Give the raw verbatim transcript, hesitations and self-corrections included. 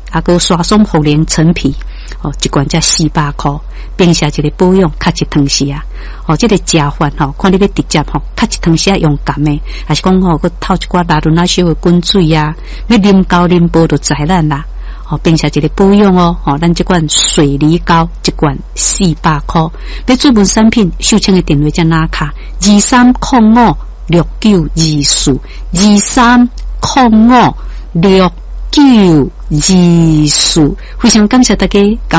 啊个刷松茯苓陈皮，哦，一罐才四百块，并且一个保养较一汤匙啊，哦，这个食饭吼，看你要直接吼，较一汤匙用甘的，还是讲吼，佮透一寡拉伦啊小的滚水啊，要啉高啉煲就知咱啦。哦，并且一个保养哦，哦，咱这罐水梨膏一罐四百块，要注文产品，秀清的电话叫哪卡？二三零五六九二四，二三零五六九二四，非常感谢大家。